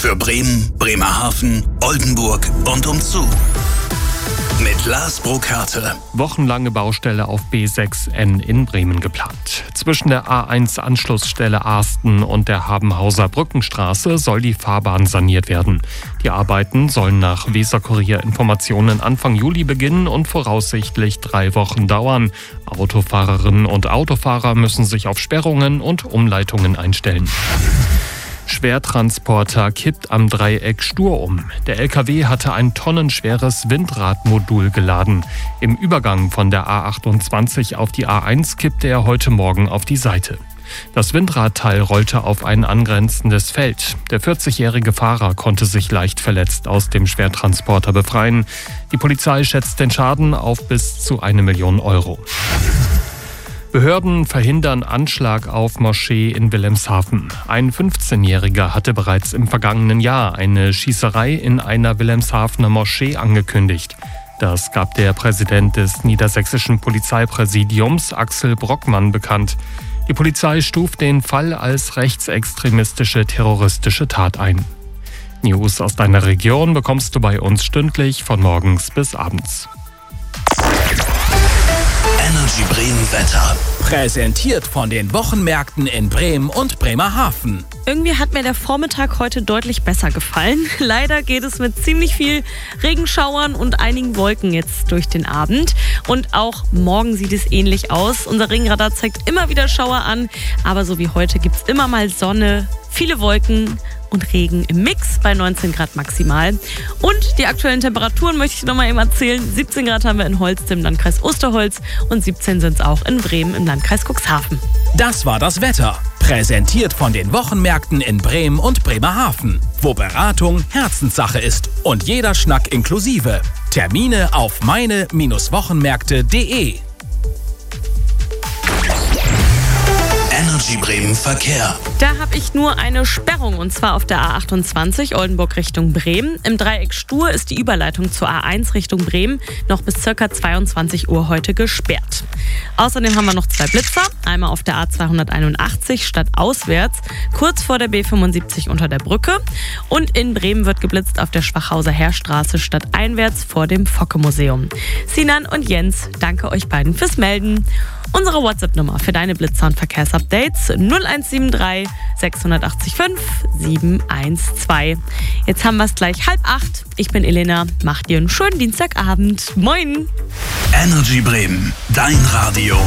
Für Bremen, Bremerhaven, Oldenburg und umzu. Mit Lars Brokarte. Wochenlange Baustelle auf B6N in Bremen geplant. Zwischen der A1-Anschlussstelle Arsten und der Habenhauser Brückenstraße soll die Fahrbahn saniert werden. Die Arbeiten sollen nach Weser-Kurier-Informationen Anfang Juli beginnen und voraussichtlich 3 Wochen dauern. Autofahrerinnen und Autofahrer müssen sich auf Sperrungen und Umleitungen einstellen. Schwertransporter kippt am Dreieck Stur um. Der LKW hatte ein tonnenschweres Windradmodul geladen. Im Übergang von der A28 auf die A1 kippte er heute Morgen auf die Seite. Das Windradteil rollte auf ein angrenzendes Feld. Der 40-jährige Fahrer konnte sich leicht verletzt aus dem Schwertransporter befreien. Die Polizei schätzt den Schaden auf bis zu 1 Million Euro. Behörden verhindern Anschlag auf Moschee in Wilhelmshaven. Ein 15-Jähriger hatte bereits im vergangenen Jahr eine Schießerei in einer Wilhelmshavener Moschee angekündigt. Das gab der Präsident des niedersächsischen Polizeipräsidiums, Axel Brockmann, bekannt. Die Polizei stuft den Fall als rechtsextremistische terroristische Tat ein. News aus deiner Region bekommst du bei uns stündlich von morgens bis abends. Energy Bremen Wetter. Präsentiert von den Wochenmärkten in Bremen und Bremerhaven. Irgendwie hat mir der Vormittag heute deutlich besser gefallen. Leider geht es mit ziemlich viel Regenschauern und einigen Wolken jetzt durch den Abend. Und auch morgen sieht es ähnlich aus. Unser Regenradar zeigt immer wieder Schauer an. Aber so wie heute gibt es immer mal Sonne, viele Wolken und Regen im Mix bei 19 Grad maximal. Und die aktuellen Temperaturen möchte ich noch mal eben erzählen. 17 Grad haben wir in Holst im Landkreis Osterholz und 17 sind es auch in Bremen im Landkreis Cuxhaven. Das war das Wetter. Präsentiert von den Wochenmärkten in Bremen und Bremerhaven. Wo Beratung Herzenssache ist und jeder Schnack inklusive. Termine auf meine-wochenmärkte.de. Energy Bremen Verkehr. Da habe ich nur eine Sperrung und zwar auf der A28 Oldenburg Richtung Bremen. Im Dreieck Stur ist die Überleitung zur A1 Richtung Bremen noch bis ca. 22 Uhr heute gesperrt. Außerdem haben wir noch 2 Blitzer. Einmal auf der A281 stadtauswärts, kurz vor der B75 unter der Brücke. Und in Bremen wird geblitzt auf der Schwachhauser Heerstraße stadteinwärts vor dem Focke-Museum. Sinan und Jens, danke euch beiden fürs Melden. Unsere WhatsApp-Nummer für deine Blitzer- und Verkehrsupdates 0173 685 712. Jetzt haben wir es gleich 7:30. Ich bin Elena. Macht dir einen schönen Dienstagabend. Moin! Energy Bremen, dein Radio.